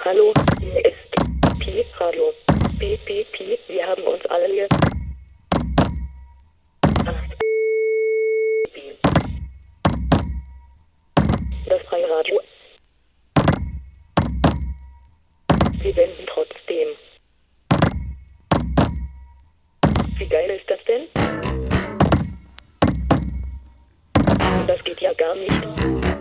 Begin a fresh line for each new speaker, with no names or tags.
Hallo, hier ist Pi Radio. Pi, Pi, Pi, wir haben uns alle hier. Pi. Das freie Radio. Wir senden trotzdem. Wie geil ist das denn? Das geht ja gar nicht.